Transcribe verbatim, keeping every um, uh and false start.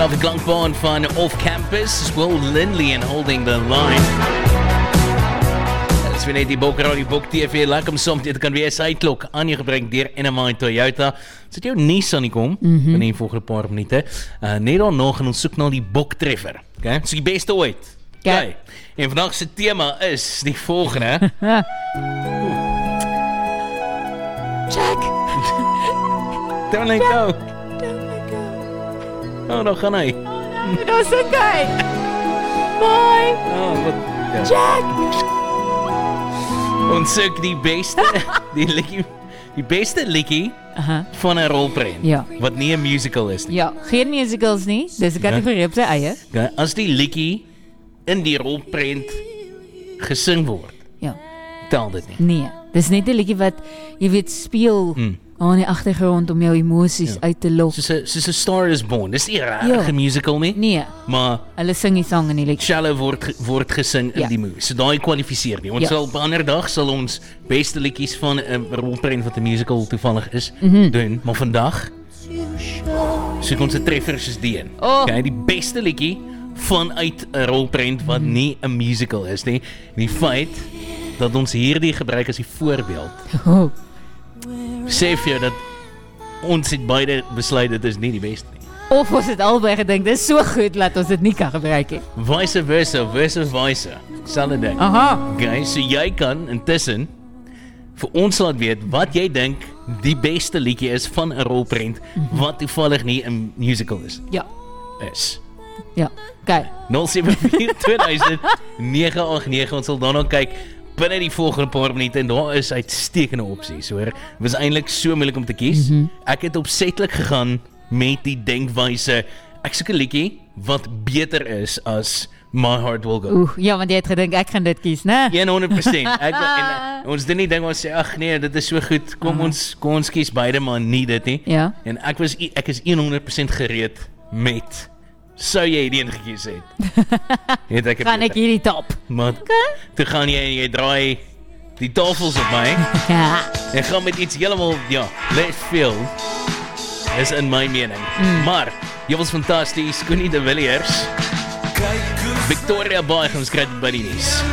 Vanaf die klankbaan van Off Campus is Will Lindley en Holding the Line. Dit is weer net die Bok Radio Bok T V. Lekker om soms dit kan wees uitklok aan jou gebring deur N M I Toyota. Sit jou nuus aan die kom mm-hmm. in die volgende paar minute. Uh, net dan nog en ons soek na die Bok treffer. Okay? So die beste ooit. Okay. Okay. En vandag se tema is die volgende. Jack. Don't let go. Oh, nou gaan hy. Oh no, nou sing hy. Bye. Oh, wat? Ja. Jack. Ons soek die beste, die liedjie, die beste liedjie uh-huh. van 'n rolprent. Ja. Wat nie 'n musical is nie. Ja, geen musicals nie. Dis 'n kategorie op sy eie. Okay. As die liedjie in die rolprent gesing word, Ja. tel dit nie. Nee, dis net 'n liedjie wat jy weet speel Hmm. aan die agtergrond om jou emosies Ja. uit te lok. Soos 'n soos 'n Star is Born. Dis nie 'n regte Ja. musical nie, Nee, maar hulle sing die sang in die liedjie. Shallow word ge- word gesing in Ja. die movie. So daai kwalifiseer nie. Ons Ja. sal op 'n ander dag sal ons beste liedjies van 'n rolprent wat 'n musical toevallig is Mhm. doen, maar vandag soek ons 'n treffer soos die een. Oh. Okay, die beste liedjie vanuit 'n rolprent wat nie 'n musical is nie. Die feit dat ons hierdie gebruik as die voorbeeld, Oh. sê vir jou dat ons het beide besluit dit is nie die beste nie. Of ons het albei gedink, dis so goed dat ons dit nie kan gebruik nie. Vice versa, versus vice. Selfde ding. Aha. Okay, so jy kan intussen vir ons laat weet wat jy dink die beste liedjie is van 'n rolprent wat toevallig nie 'n musical is. Ja. Is. Ja. Okay. nul sewe vier twee duisend nege agt nege. Ons sal daarna kyk binne die volgende paar minute en daar is uitstekende opsies, hoor. Dit was eintlik so moeilik om te kies. Mm-hmm. Ek het opsetlik gegaan met die denkwyse, ek soek 'n liedjie wat beter is as My Heart Will Go. Oeh, ja, want jy het gedink ek gaan dit kies, né? honderd persent. Ek en, uh, ons doen nie ding waar ons sê ag nee, dit is so goed. Kom Aha. ons kom ons kies beide maar nie dit nie. Ja. En ek was ek is honderd persent gereed met sou jy die een gekies het. het ek Gaan ek hierdie top. maar Okay. toe gaan jy en jy draai die tafels op my Ja. en gaan met iets heeltemal ja, left field. Is in my mening. Mm. Maar jy was fantasties, Connie de Villiers. Victoria Baai gaan skryf by die nuus.